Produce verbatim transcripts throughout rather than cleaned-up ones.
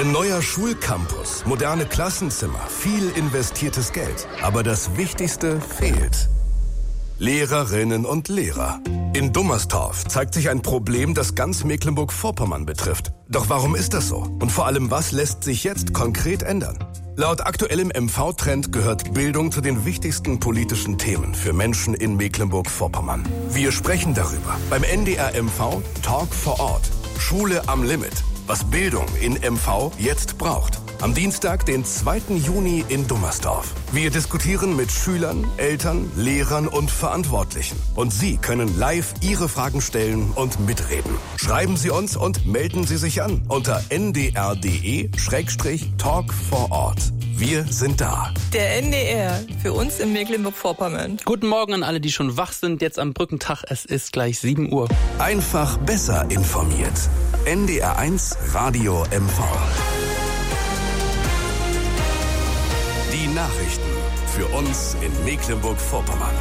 Ein neuer Schulcampus, moderne Klassenzimmer, viel investiertes Geld. Aber das Wichtigste fehlt. Lehrerinnen und Lehrer. In Dummerstorf zeigt sich ein Problem, das ganz Mecklenburg-Vorpommern betrifft. Doch warum ist das so? Und vor allem, was lässt sich jetzt konkret ändern? Laut aktuellem M V-Trend gehört Bildung zu den wichtigsten politischen Themen für Menschen in Mecklenburg-Vorpommern. Wir sprechen darüber beim N D R M V Talk vor Ort. Schule am Limit. Was Bildung in M V jetzt braucht. Am Dienstag, den zweiten Juni in Dummerstorf. Wir diskutieren mit Schülern, Eltern, Lehrern und Verantwortlichen. Und Sie können live Ihre Fragen stellen und mitreden. Schreiben Sie uns und melden Sie sich an unter n d r punkt d e Schrägstrich Talk vor Ort. Wir sind da. Der N D R, für uns in Mecklenburg-Vorpommern. Guten Morgen an alle, die schon wach sind, jetzt am Brückentag. Es ist gleich sieben Uhr. Einfach besser informiert. N D R eins Radio M V. Die Nachrichten für uns in Mecklenburg-Vorpommern.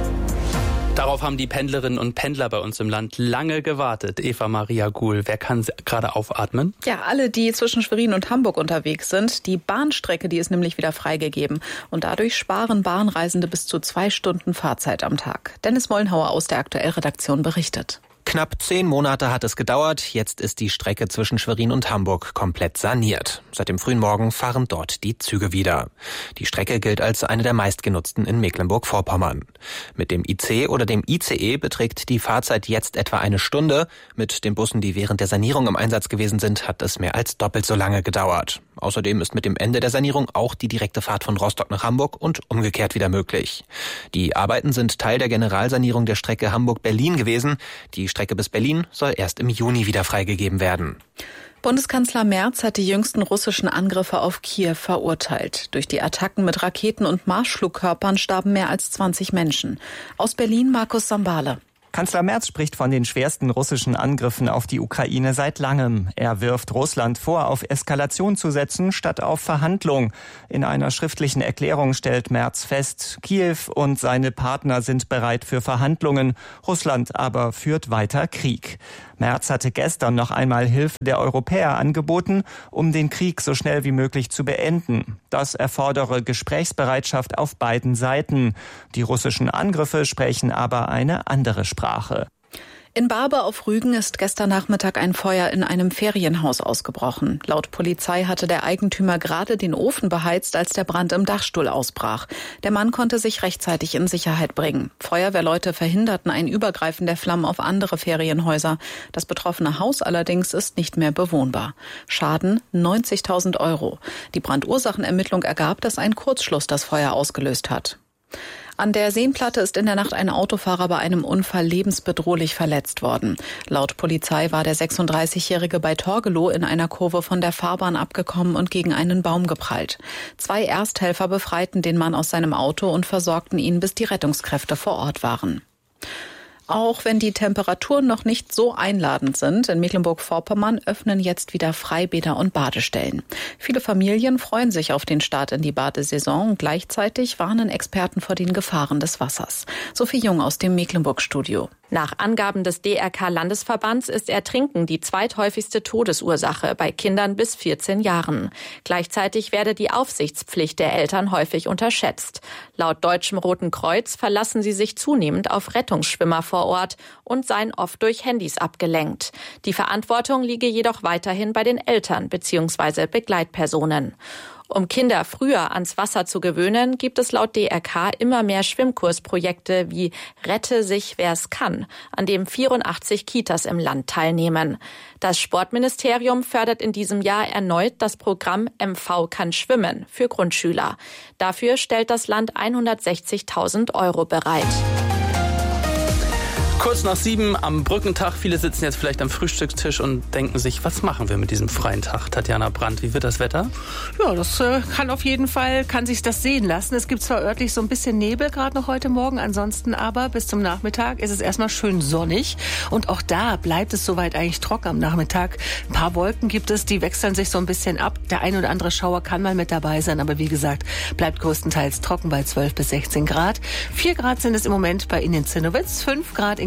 Darauf haben die Pendlerinnen und Pendler bei uns im Land lange gewartet. Eva Maria Guhl, wer kann gerade aufatmen? Ja, alle, die zwischen Schwerin und Hamburg unterwegs sind. Die Bahnstrecke, die ist nämlich wieder freigegeben. Und dadurch sparen Bahnreisende bis zu zwei Stunden Fahrzeit am Tag. Dennis Mollenhauer aus der Aktuell-Redaktion berichtet. Knapp zehn Monate hat es gedauert. Jetzt ist die Strecke zwischen Schwerin und Hamburg komplett saniert. Seit dem frühen Morgen fahren dort die Züge wieder. Die Strecke gilt als eine der meistgenutzten in Mecklenburg-Vorpommern. Mit dem I C oder dem I C E beträgt die Fahrzeit jetzt etwa eine Stunde. Mit den Bussen, die während der Sanierung im Einsatz gewesen sind, hat es mehr als doppelt so lange gedauert. Außerdem ist mit dem Ende der Sanierung auch die direkte Fahrt von Rostock nach Hamburg und umgekehrt wieder möglich. Die Arbeiten sind Teil der Generalsanierung der Strecke Hamburg-Berlin gewesen. Die Strecke bis Berlin soll erst im Juni wieder freigegeben werden. Bundeskanzler Merz hat die jüngsten russischen Angriffe auf Kiew verurteilt. Durch die Attacken mit Raketen und Marschflugkörpern starben mehr als zwanzig Menschen. Aus Berlin Markus Sambale. Kanzler Merz spricht von den schwersten russischen Angriffen auf die Ukraine seit langem. Er wirft Russland vor, auf Eskalation zu setzen, statt auf Verhandlung. In einer schriftlichen Erklärung stellt Merz fest, Kiew und seine Partner sind bereit für Verhandlungen. Russland aber führt weiter Krieg. Merz hatte gestern noch einmal Hilfe der Europäer angeboten, um den Krieg so schnell wie möglich zu beenden. Das erfordere Gesprächsbereitschaft auf beiden Seiten. Die russischen Angriffe sprechen aber eine andere Sprache. In Barbe auf Rügen ist gestern Nachmittag ein Feuer in einem Ferienhaus ausgebrochen. Laut Polizei hatte der Eigentümer gerade den Ofen beheizt, als der Brand im Dachstuhl ausbrach. Der Mann konnte sich rechtzeitig in Sicherheit bringen. Feuerwehrleute verhinderten ein Übergreifen der Flammen auf andere Ferienhäuser. Das betroffene Haus allerdings ist nicht mehr bewohnbar. Schaden neunzigtausend Euro. Die Brandursachenermittlung ergab, dass ein Kurzschluss das Feuer ausgelöst hat. An der Seenplatte ist in der Nacht ein Autofahrer bei einem Unfall lebensbedrohlich verletzt worden. Laut Polizei war der sechsunddreißigjährige bei Torgelow in einer Kurve von der Fahrbahn abgekommen und gegen einen Baum geprallt. Zwei Ersthelfer befreiten den Mann aus seinem Auto und versorgten ihn, bis die Rettungskräfte vor Ort waren. Auch wenn die Temperaturen noch nicht so einladend sind, in Mecklenburg-Vorpommern öffnen jetzt wieder Freibäder und Badestellen. Viele Familien freuen sich auf den Start in die Badesaison und gleichzeitig warnen Experten vor den Gefahren des Wassers. Sophie Jung aus dem Mecklenburg-Studio. Nach Angaben des D R K-Landesverbands ist Ertrinken die zweithäufigste Todesursache bei Kindern bis vierzehn Jahren. Gleichzeitig werde die Aufsichtspflicht der Eltern häufig unterschätzt. Laut Deutschem Roten Kreuz verlassen sie sich zunehmend auf Rettungsschwimmer vor Ort und seien oft durch Handys abgelenkt. Die Verantwortung liege jedoch weiterhin bei den Eltern bzw. Begleitpersonen. Um Kinder früher ans Wasser zu gewöhnen, gibt es laut D R K immer mehr Schwimmkursprojekte wie Rette sich, wer's kann, an dem vierundachtzig Kitas im Land teilnehmen. Das Sportministerium fördert in diesem Jahr erneut das Programm M V kann schwimmen für Grundschüler. Dafür stellt das Land hundertsechzigtausend Euro bereit. Kurz nach sieben am Brückentag. Viele sitzen jetzt vielleicht am Frühstückstisch und denken sich, was machen wir mit diesem freien Tag? Tatjana Brandt, wie wird das Wetter? Ja, das äh, kann auf jeden Fall, kann sich das sehen lassen. Es gibt zwar örtlich so ein bisschen Nebel, gerade noch heute Morgen. Ansonsten aber bis zum Nachmittag ist es erstmal schön sonnig. Und auch da bleibt es soweit eigentlich trocken am Nachmittag. Ein paar Wolken gibt es, die wechseln sich so ein bisschen ab. Der ein oder andere Schauer kann mal mit dabei sein. Aber wie gesagt, bleibt größtenteils trocken bei zwölf bis sechzehn Grad. vier Grad sind es im Moment bei Ihnen in Zinnowitz, fünf Grad in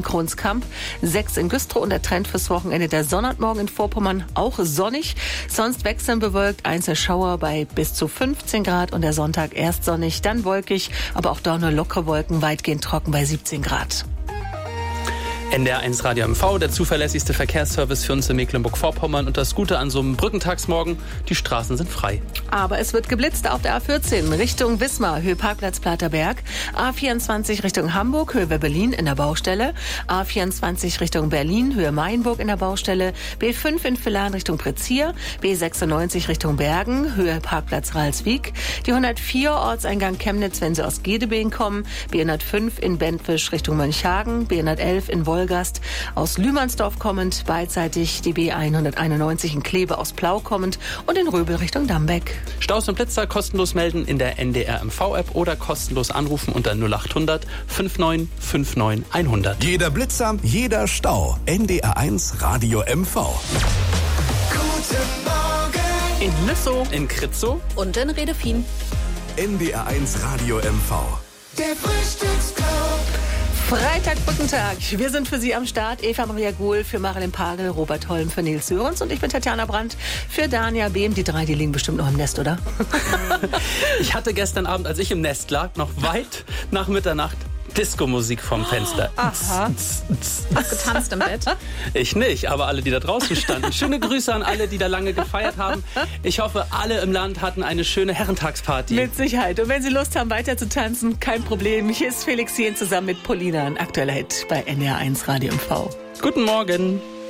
Kronskamp, sechs in Güstrow und der Trend fürs Wochenende der Sonnabendmorgen in Vorpommern auch sonnig. Sonst wechselnd bewölkt, einzelne Schauer bei bis zu fünfzehn Grad und der Sonntag erst sonnig, dann wolkig, aber auch da nur lockere Wolken, weitgehend trocken bei siebzehn Grad. N D R eins Radio M V, der zuverlässigste Verkehrsservice für uns in Mecklenburg-Vorpommern. Und das Gute an so einem Brückentagsmorgen, die Straßen sind frei. Aber es wird geblitzt auf der A vierzehn Richtung Wismar, Höhe Parkplatz Platerberg. A vierundzwanzig Richtung Hamburg, Höhe Berlin in der Baustelle. A vierundzwanzig Richtung Berlin, Höhe Mainburg in der Baustelle. B fünf in Villern Richtung Prezier. B sechsundneunzig Richtung Bergen, Höhe Parkplatz Ralswiek. Die hundertvier Ortseingang Chemnitz, wenn Sie aus Gedebeen kommen. B hundertfünf in Bentwisch Richtung Mönchhagen. B hundertelf in Wolgast aus Lühmannsdorf kommend, beidseitig die B hunderteinundneunzig in Kleve aus Plau kommend und in Röbel Richtung Dambeck. Staus und Blitzer kostenlos melden in der N D R M V-App oder kostenlos anrufen unter null achthundert neunundfünfzig neunundfünfzig hundert. Jeder Blitzer, jeder Stau. N D R eins Radio M V. Guten Morgen In Lüssow, In Kritzow Und in Redefien. N D R eins Radio M V. der Frühstücksclub. Freitag, Brückentag. Wir sind für Sie am Start. Eva Maria Guhl für Marilyn Pagel, Robert Holm für Nils Sörens und ich bin Tatjana Brandt für Dania Behm. Die drei, die liegen bestimmt noch im Nest, oder? Ich hatte gestern Abend, als ich im Nest lag, noch weit nach Mitternacht Disco-Musik vom Fenster. Aha. Hast getanzt im Bett? Ich nicht, aber alle, die da draußen standen. Schöne Grüße an alle, die da lange gefeiert haben. Ich hoffe, alle im Land hatten eine schöne Herrentagsparty. Mit Sicherheit. Und wenn Sie Lust haben, weiter zu tanzen, kein Problem. Hier ist Felix Jähn zusammen mit Polina, ein aktueller Hit bei N D R eins Radio M V. Guten Morgen.